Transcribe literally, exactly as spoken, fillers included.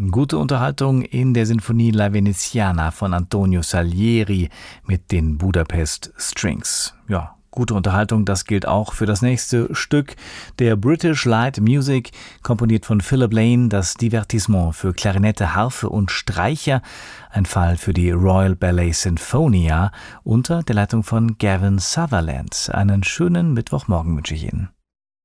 Gute Unterhaltung in der Sinfonie La Veneziana von Antonio Salieri mit den Budapest Strings. Ja, gute Unterhaltung, das gilt auch für das nächste Stück der British Light Music, komponiert von Philip Lane, das Divertissement für Klarinette, Harfe und Streicher, ein Fall für die Royal Ballet Sinfonia unter der Leitung von Gavin Sutherland. Einen schönen Mittwochmorgen wünsche ich Ihnen.